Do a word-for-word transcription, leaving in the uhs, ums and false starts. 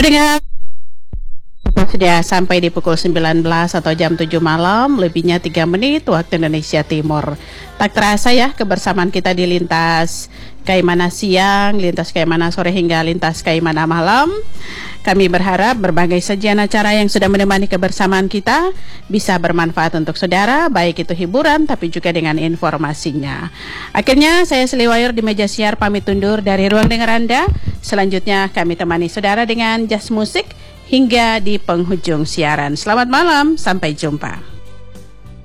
Pendengar, sudah sampai di pukul sembilan belas atau jam tujuh malam, lebihnya tiga menit waktu Indonesia Timur. Tak terasa ya kebersamaan kita di lintas Kaimana siang, lintas Kaimana sore hingga lintas Kaimana malam. Kami berharap berbagai sajian acara yang sudah menemani kebersamaan kita bisa bermanfaat untuk saudara, baik itu hiburan tapi juga dengan informasinya. Akhirnya saya Seliwayur di meja siar pamit undur dari ruang dengar Anda. Selanjutnya kami temani saudara dengan jazz musik hingga di penghujung siaran. Selamat malam, sampai jumpa.